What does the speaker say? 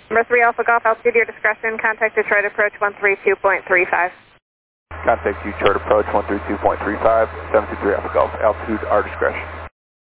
Number 3 Alpha Golf, altitude your discretion. Contact Detroit approach 132.35. Contact Detroit approach 132.35, 723 Alpha Golf, altitude our discretion.